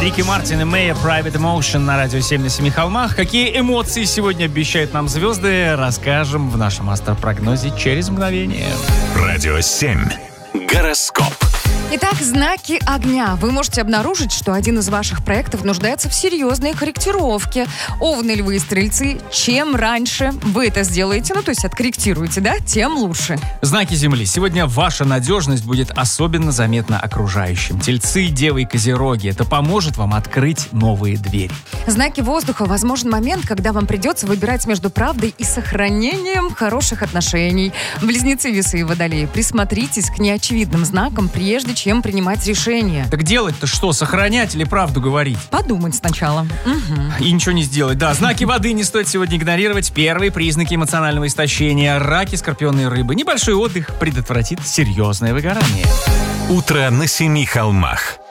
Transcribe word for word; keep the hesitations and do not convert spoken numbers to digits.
Рики Мартин и Мэйя, Private Emotion на радио семь на семи холмах. Какие эмоции сегодня обещают нам звезды, расскажем в нашем астропрогнозе через мгновение. Радио семь. Гороскоп. Итак, знаки огня. Вы можете обнаружить, что один из ваших проектов нуждается в серьезной корректировке. Овны, львы и стрельцы, чем раньше вы это сделаете, ну то есть откорректируете, да, тем лучше. Знаки Земли. Сегодня ваша надежность будет особенно заметна окружающим. Тельцы, девы и козероги. Это поможет вам открыть новые двери. Знаки воздуха. Возможен момент, когда вам придется выбирать между правдой и сохранением хороших отношений. Близнецы, весы и водолеи. Присмотритесь к неочевидным знакам, прежде чем принимать решение. Так делать-то что, сохранять или правду говорить? Подумать сначала. Угу. И ничего не сделать. Да, знаки воды не стоит сегодня игнорировать. Первые признаки эмоционального истощения. Раки, скорпионы и рыбы. Небольшой отдых предотвратит серьезное выгорание. Утро на семи холмах.